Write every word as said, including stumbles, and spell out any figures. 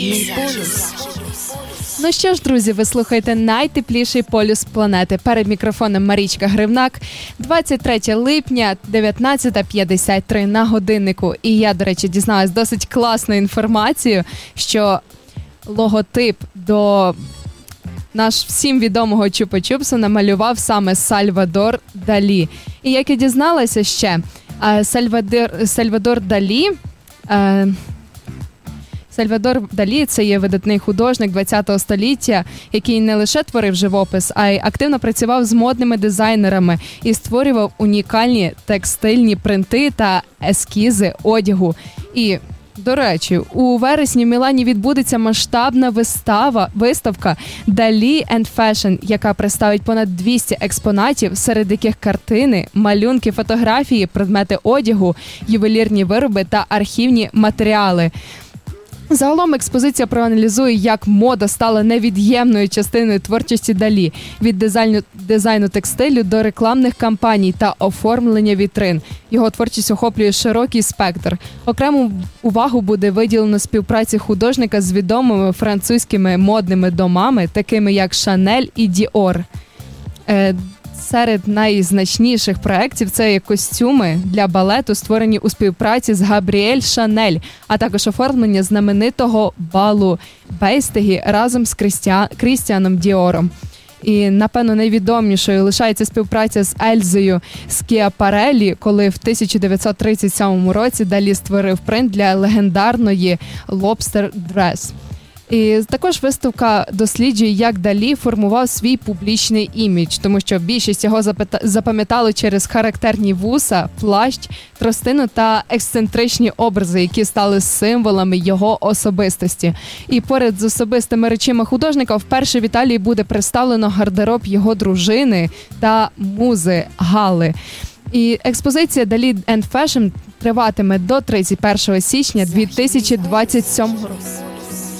Мій полюс. Ну що ж, друзі, ви слухаєте найтепліший полюс планети. Перед мікрофоном Марічка Гривнак. двадцять третє липня, дев'ятнадцята п'ятдесят три на годиннику. І я, до речі, дізналась досить класну інформацію, що логотип до наш всім відомого Чупа-Чупсу намалював саме Сальвадор Далі. І як я дізналася ще, Сальвадор, Сальвадор Далі... Сальвадор Далі – це є видатний художник ХХ століття, який не лише творив живопис, а й активно працював з модними дизайнерами і створював унікальні текстильні принти та ескізи одягу. І, до речі, у вересні в Мілані відбудеться масштабна вистава, виставка «Далі енд Fashion», яка представить понад двісті експонатів, серед яких картини, малюнки, фотографії, предмети одягу, ювелірні вироби та архівні матеріали. Загалом експозиція проаналізує, як мода стала невід'ємною частиною творчості Далі, від дизайну, дизайну текстилю до рекламних кампаній та оформлення вітрин. Його творчість охоплює широкий спектр. Окрему увагу буде виділено співпраці художника з відомими французькими модними домами, такими як Шанель і Діор. Е, Серед найзначніших проєктів це є костюми для балету, створені у співпраці з Габріель Шанель, а також оформлення знаменитого балу Бейстегі разом з Крістіан... Крістіаном Діором. І, напевно, найвідомішою лишається співпраця з Ельзою Скіапареллі, коли в тисяча дев'ятсот тридцять сьомому році Далі створив принт для легендарної Lobster Dress. І також виставка досліджує, як Далі формував свій публічний імідж, тому що більшість його запам'ятали через характерні вуса, плащ, тростину та ексцентричні образи, які стали символами його особистості. І поряд з особистими речима художника вперше в Італії буде представлено гардероб його дружини та музи Галли. І експозиція «Далі енд Fashion» триватиме до тридцять першого січня дві тисячі двадцять сьомого року.